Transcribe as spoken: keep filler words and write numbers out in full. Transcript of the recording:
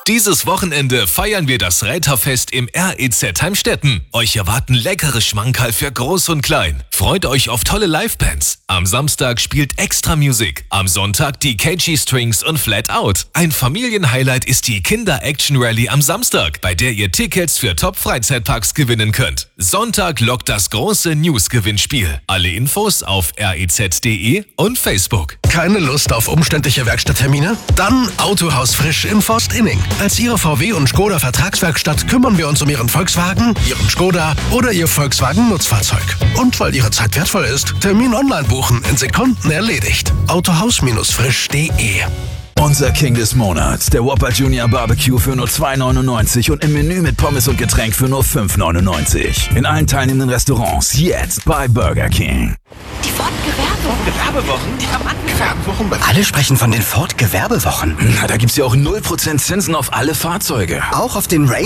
Dieses Wochenende feiern wir das Räterfest im R E Z Heimstetten. Euch erwarten leckere Schmankerl für Groß und Klein. Freut euch auf tolle Livebands. Am Samstag spielt Extra Music. Am Sonntag die K G Strings und Flat Out. Ein Familienhighlight ist die Kinder-Action-Rally am Samstag, bei der ihr Tickets für Top-Freizeitparks gewinnen könnt. Sonntag lockt das große News-Gewinnspiel. Alle Infos auf r e z punkt d e und Facebook. Keine Lust auf umständliche Werkstatttermine? Dann Autohaus Frisch in Forst-Inning. Als Ihre V W und Skoda Vertragswerkstatt kümmern wir uns um Ihren Volkswagen, Ihren Skoda oder Ihr Volkswagen Nutzfahrzeug. Und weil Ihre Zeit wertvoll ist, Termin online buchen, in Sekunden erledigt. autohaus frisch punkt d e. Unser King des Monats, der Whopper Junior Barbecue für nur zwei neunundneunzig und im Menü mit Pommes und Getränk für nur fünf neunundneunzig. In allen teilnehmenden Restaurants jetzt bei Burger King. Die Ford Gewerbewochen. Gewerbewochen? Die haben Gewerbewochen? Alle sprechen von den Ford Gewerbewochen. Na, da gibt's ja auch null Prozent Zinsen auf alle Fahrzeuge. Auch auf den Range